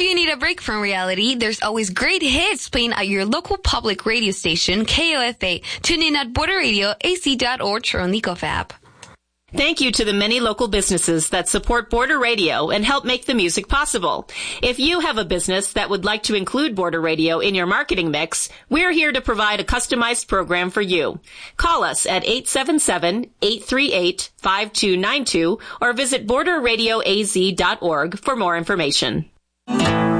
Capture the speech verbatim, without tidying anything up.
If you need a break from reality, there's always great hits playing at your local public radio station, K O F A. Tune in at border radio a c dot org or on the Gov app. Thank you to the many local businesses that support Border Radio and help make the music possible. If you have a business that would like to include Border Radio in your marketing mix, we're here to provide a customized program for you. Call us at eight seven seven, eight three eight, five two nine two or visit border radio a z dot org for more information.